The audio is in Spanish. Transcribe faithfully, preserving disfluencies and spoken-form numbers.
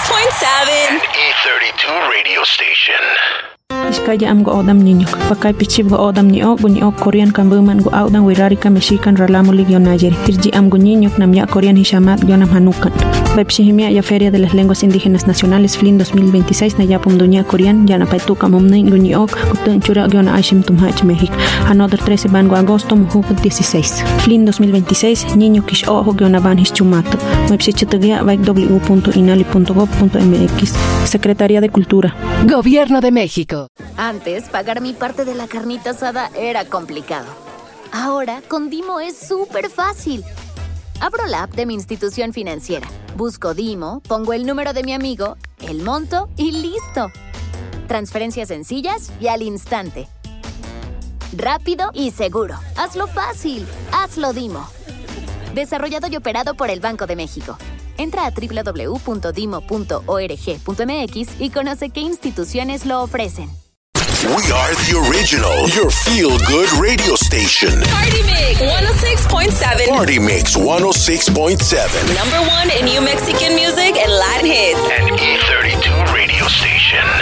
point seven. An E thirty-two radio station. Iskaya am go odam niño. Pakay pichib go odam ni o bunyi o Korean kan buman go audan wirari ka Mexican ralamo ligyo Nayeri. Tirji am go niño nam ya Korean hishamat gionam hanukan. Baipshihimia ya Feria de las Lenguas Indígenas Nacionales F L I N dos mil veintiséis na yapum dunia Korean ya na paituka momnin bunyi o kutun chura giona Ashim Tumhach México. Another trece ban go agosto muhuk dieciséis. F L I N dos mil veintiséis niño kish o giona ban hischumato. Baipshichitagia baik w punto inali punto gob punto m x. Secretaría de Cultura. Gobierno de México. Antes, pagar mi parte de la carnita asada era complicado. Ahora, con Dimo es súper fácil. Abro la app de mi institución financiera, busco Dimo, pongo el número de mi amigo, el monto y listo. Transferencias sencillas y al instante. Rápido y seguro. Hazlo fácil. Hazlo Dimo. Desarrollado y operado por el Banco de México. Entra a w w w punto dimo punto org punto m x y conoce qué instituciones lo ofrecen. We are the original, your feel-good radio station. Party Mix one oh six point seven. Party Mix one oh six point seven. Number one in new Mexican music and Latin hits. An E thirty-two radio station.